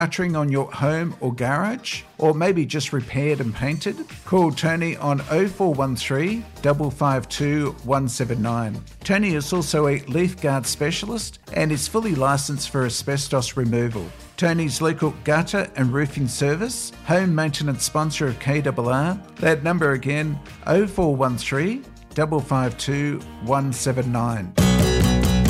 guttering on your home or garage, or maybe just repaired and painted? Call Tony on 0413 552 179. Tony is also a leaf guard specialist and is fully licensed for asbestos removal. Tony's local gutter and roofing service, home maintenance sponsor of KRR. That number again, 0413 552 179.